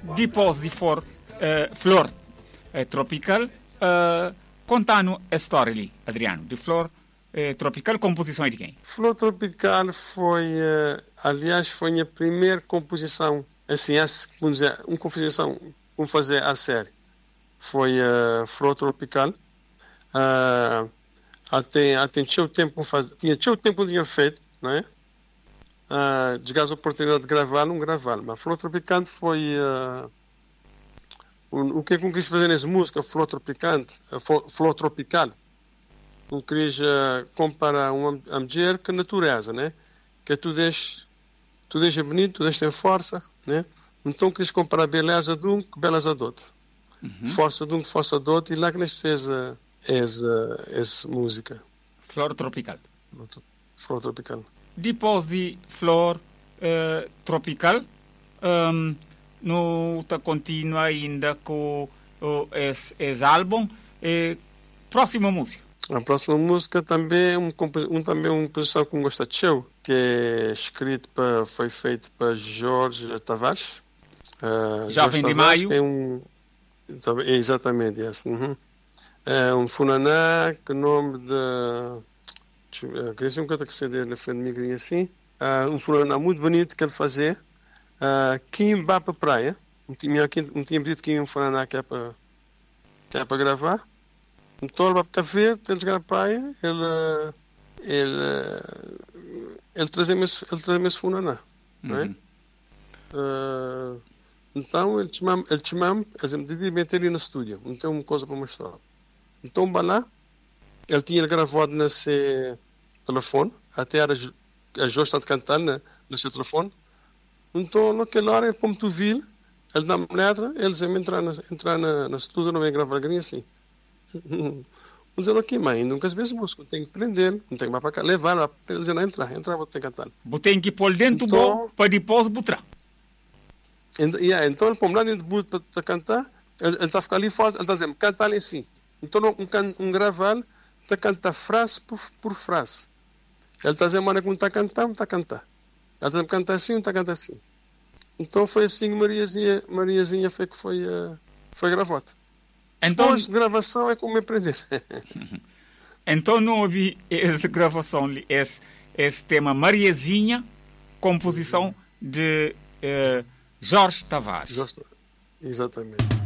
depois de Flor Tropical, conta-nos a história ali, Adriano, de Flor Tropical, composição de quem? Flor Tropical aliás, foi a primeira composição, assim, uma composição que fazer a série. Foi Flor Tropical. Tinha o tempo de tinha feito, não é? Desgaste a oportunidade de gravar, não gravar. Mas Flor Tropical foi o que eu quis fazer nessa música, Flor Tropical. Eu quis comparar a mulher com a natureza, né? Que tu deixas bonito, tu deixas ter força, né? Então quis comparar a beleza de um com a beleza do outro. Força de um com força do outro, e lá que nasce essa música. Flor Tropical. Flor Tropical. Depois de Flor Tropical, não continua ainda com esse álbum. Próxima música. A próxima música também uma composição que eu gosto de show, que é foi feito para Jorge Tavares. Já vem de maio. Exatamente, yes. É um funaná que o nome de... queria ser um canto que CD na frente de mim, assim. Um funaná muito bonito que ele fazia. Quem vai para a praia. Não tinha pedido que ia um funaná que é para gravar. Então ele vai para Café, ele chegar à praia, ele trazia-me esse funaná, não é? Então ele chamava-me, ele devia meter ali no estúdio, não tem uma coisa para mostrar. Então vai lá, ele tinha gravado nesse telefone, até a Jorge está a cantar nesse telefone. Então naquela hora ele põe-me tu vir, ele dá-me letra, eles iam entrar no estúdio, não vem gravar alguém assim. Mas eu aqui, mãe, nunca se vê esse músico, tem que prender, não tem que ir para cá, levar para eles não entrar, vou ter que cantar. Você tem que pôr dentro então, para depois botar. Então ele põe lá dentro do para cantar, ele está a ficar ali fora, ele está a dizer, canta ali assim. Então um gravar, está a cantar frase por frase. Ele está a dizer, mano, que não está a cantar, não está a cantar. Ele está a cantar assim, não está a cantar assim. Então foi assim que Mariazinha foi gravada. Então, depois de gravação é como me aprender. Então não ouvi essa gravação, esse tema Mariazinha, composição de Jorge Tavares. Exatamente.